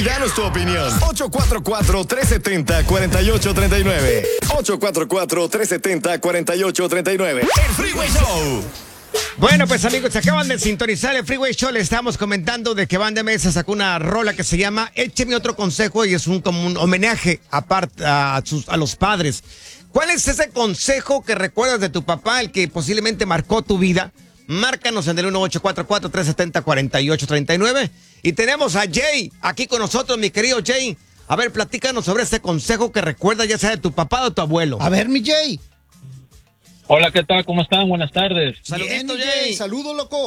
danos tu opinión. 844-370-4839. 844-370-4839. El Freeway Show. Bueno, pues amigos, se acaban de sintonizar el Freeway Show. Le estamos comentando de que Banda Mesa sacó una rola que se llama Écheme otro consejo, y es como un homenaje a los padres. ¿Cuál es ese consejo que recuerdas de tu papá, el que posiblemente marcó tu vida? Márcanos en el 1844-370-4839. Y tenemos a Jay aquí con nosotros, mi querido Jay. A ver, platícanos sobre ese consejo que recuerdas, ya sea de tu papá o tu abuelo. A ver, mi Jay. Hola, ¿qué tal? ¿Cómo están? Buenas tardes. Saludito, Bien, Jay. Saludo, loco.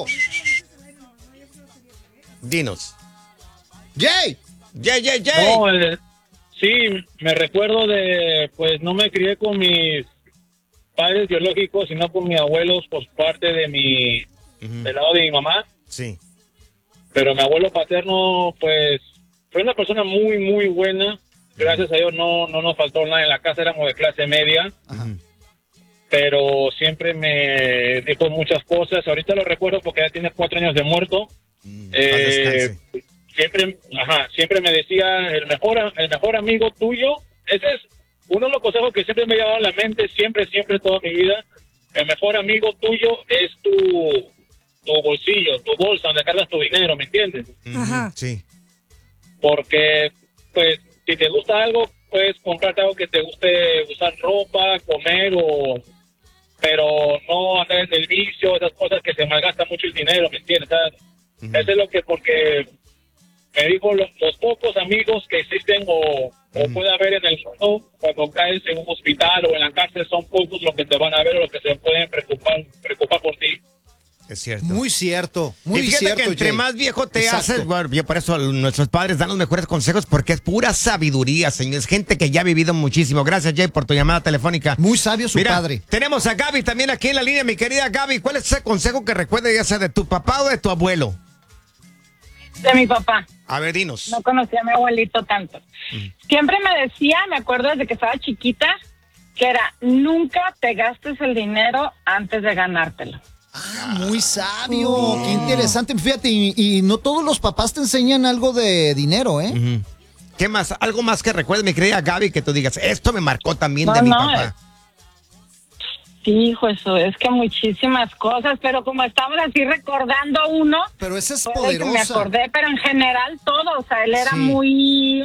Dinos. Jay. Jay. No, sí, me recuerdo pues no me crié con mis padres biológicos, sino con mis abuelos por parte del lado de mi mamá. Sí. Pero mi abuelo paterno, pues, fue una persona muy, muy buena. Gracias a Dios no nos faltó nada en la casa, éramos de clase media. Ajá. Pero siempre me dijo muchas cosas. Ahorita lo recuerdo porque ya tiene 4 años de muerto. Siempre me decía, el mejor amigo tuyo. Ese es uno de los consejos que siempre me ha llevado a la mente, siempre, toda mi vida. El mejor amigo tuyo es tu bolsillo, tu bolsa, donde cargas tu dinero, ¿me entiendes? Ajá. Sí. Porque, pues, si te gusta algo, puedes comprarte algo que te guste, usar ropa, comer, pero no andar en el vicio, esas cosas que se malgasta mucho el dinero, ¿me entiendes? Eso es lo que, porque me dijo, los pocos amigos que existen o puede haber en el mundo, cuando caes en un hospital o en la cárcel, son pocos los que te van a ver o los que se pueden preocupar por ti. Es cierto. Muy cierto, muy y fíjate cierto, que entre Jay. más viejo te Exacto. haces, bueno, yo por eso nuestros padres dan los mejores consejos, porque es pura sabiduría, señor. Es gente que ya ha vivido muchísimo. Gracias, Jay, por tu llamada telefónica. Muy sabio su padre. Tenemos a Gaby también aquí en la línea, mi querida Gaby. ¿Cuál es ese consejo que recuerdas, ya sea de tu papá o de tu abuelo? De mi papá. A ver, dinos. No conocía a mi abuelito tanto. Siempre me decía, me acuerdo desde que estaba chiquita, que era, nunca te gastes el dinero antes de ganártelo. Muy sabio, qué interesante. Fíjate, y no todos los papás te enseñan algo de dinero, ¿eh? ¿Qué más? Algo más que recuerdes, mi querida Gaby, que tú digas, esto me marcó también de mi papá. Sí, hijo, eso es que muchísimas cosas, pero como estamos así recordando uno, pero esa es fue poderosa. de que me acordé, pero en general todo, o sea, él era Sí. muy,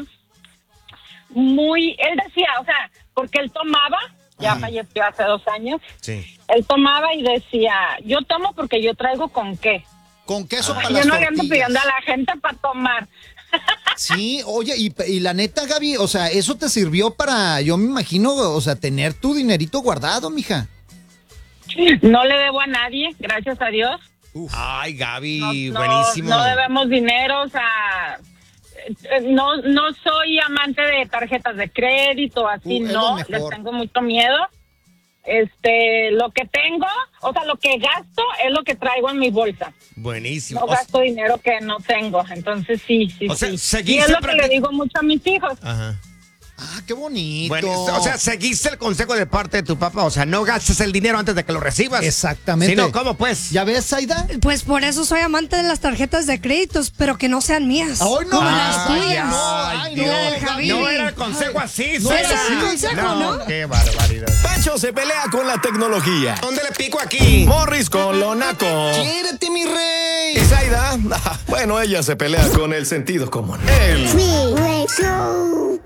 él decía, o sea, porque él tomaba, ya falleció hace 2 años, Sí. él tomaba y decía, yo tomo porque yo traigo con qué. Con queso para Yo las no le ando tortillas. pidiendo a la gente para tomar. Sí, oye, y la neta, Gaby, o sea, eso te sirvió para, yo me imagino, o sea, tener tu dinerito guardado, mija. No le debo a nadie, gracias a Dios. Ay, Gaby, No, buenísimo. no debemos dinero, o sea, no soy amante de tarjetas de crédito, así es lo no, mejor. les tengo mucho miedo. Lo que tengo, o sea, lo que gasto es lo que traigo en mi bolsa. Buenísimo. No gasto dinero que no tengo, entonces sí. O sea, Y seguiste es lo que le digo mucho a mis hijos. Ajá. Ah, qué bonito. Bueno, o sea, seguiste el consejo de parte de tu papá. O sea, no gastes el dinero antes de que lo recibas. Exactamente. Si no, ¿cómo pues? ¿Ya ves, Aida? Pues por eso soy amante de las tarjetas de créditos, pero que no sean mías. ¡Ay, no! Como Ay, las tuyas. ay, Como no, la del Javi. No era el consejo así, No Cela. era así consejo, ¿no? Qué barbaridad. Pancho se pelea con la tecnología. ¿Dónde le pico aquí? Morris con lo naco. ¡Quiérete, mi rey! Y Zaida, bueno, ella se pelea con el sentido común. El Freeway Show.